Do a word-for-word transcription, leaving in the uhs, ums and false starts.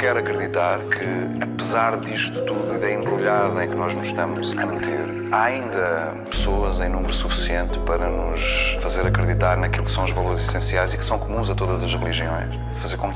quero acreditar que, apesar disto tudo e da embrulhada em que nós nos estamos a meter, há ainda pessoas em número suficiente para nos fazer acreditar naquilo que são os valores essenciais e que são comuns a todas as religiões. Fazer com